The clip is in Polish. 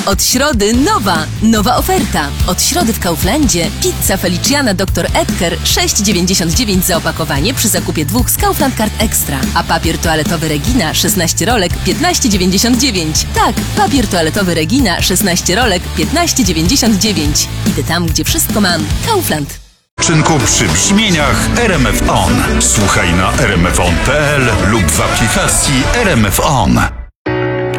Od środy nowa oferta. Od środy w Kauflandzie pizza Feliciana Dr. Edgar 6,99 za opakowanie przy zakupie 2 z Kaufland Card Extra. A papier toaletowy Regina 16 rolek 15,99. Tak, papier toaletowy Regina 16 rolek 15,99. Idę tam, gdzie wszystko mam. Kaufland. Czynku przy brzmieniach RMF On. Słuchaj na rmfon.pl lub w aplikacji RMF On.